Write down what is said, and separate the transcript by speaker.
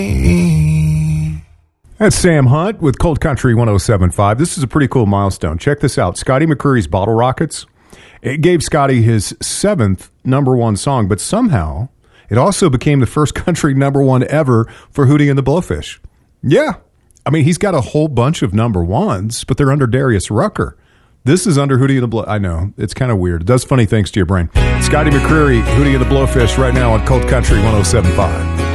Speaker 1: That's Sam Hunt with Cold Country 107.5. This is a pretty cool milestone. Check this out. Scotty McCreery's Bottle Rockets. It gave Scotty his 7th number one song, but somehow it also became the first country number one ever for Hootie and the Blowfish. Yeah. I mean, he's got a whole bunch of number ones, but they're under Darius Rucker. This is under Hootie and the Blow. I know. It's kind of weird. It does funny things to your brain. Scotty McCreery, Hootie and the Blowfish right now on Cold Country 107.5.